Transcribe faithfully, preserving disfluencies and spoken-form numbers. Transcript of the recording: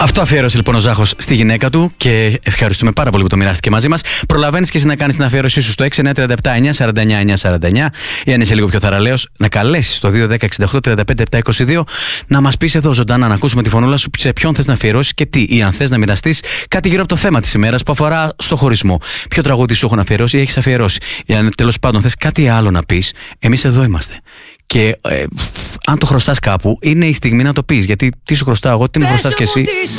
Αυτό αφιέρωσε λοιπόν ο Ζάχος στη γυναίκα του και ευχαριστούμε πάρα πολύ που το μοιράστηκε μαζί μας. Προλαβαίνεις και εσύ να κάνεις την αφιέρωσή σου στο έξι εννιά τρία επτά εννιά σαράντα εννιά εννιά σαράντα εννιά ή αν είσαι λίγο πιο θαραλέος να καλέσεις στο δύο δέκα εξήντα οκτώ τριάντα πέντε επτά είκοσι δύο να μας πεις εδώ ζωντανά να ακούσουμε τη φωνούλα σου σε ποιον θες να αφιερώσεις και τι, ή αν θες να μοιραστείς κάτι γύρω από το θέμα της ημέρας που αφορά στο χωρισμό. Ποιο τραγούδι σου έχουν αφιερώσει ή έχεις αφιερώσει. Ή αν τέλος πάντων θες κάτι άλλο να πεις, εμείς εδώ είμαστε. Και ε, αν το χρωστάς κάπου, είναι η στιγμή να το πεις. Γιατί τι σου χρωστάω εγώ, τι μου χρωστάς κι εσύ.